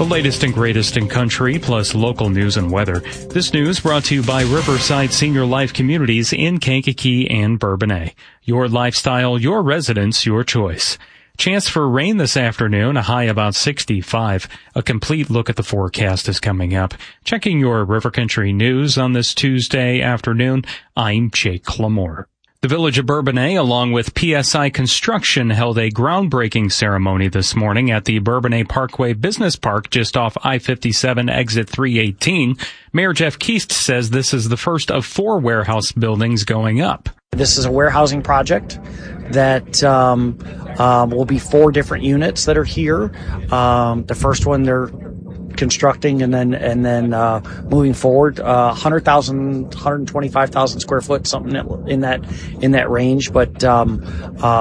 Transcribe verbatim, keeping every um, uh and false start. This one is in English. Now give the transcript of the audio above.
The latest and greatest in country, plus local news and weather. This news brought to you by Riverside Senior Life Communities in Kankakee and Bourbonnais. Your lifestyle, your residence, your choice. Chance for rain this afternoon, a high about sixty-five. A complete look at the forecast is coming up. Checking your River Country news on this Tuesday afternoon, I'm Jake Clamore. The Village of Bourbonnais, along with P S I Construction, held a groundbreaking ceremony this morning at the Bourbonnais Parkway Business Park just off I fifty-seven exit three eighteen. Mayor Jeff Keast says this is the first of four warehouse buildings going up. This is a warehousing project that um, um, will be four different units that are here. Um, the first one they're constructing, and then and then uh, moving forward, uh, one hundred thousand, one hundred twenty-five thousand square foot, something in that in that range. But um, uh,